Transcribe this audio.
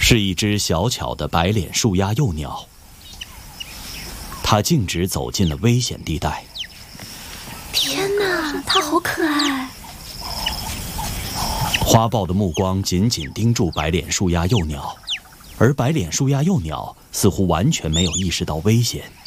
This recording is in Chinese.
是一只小巧的白脸树鸦幼鸟，它径直走进了危险地带。 天哪，它好可爱！ 花豹的目光紧紧盯住白脸树鸦幼鸟，而白脸树鸦幼鸟似乎完全没有意识到危险。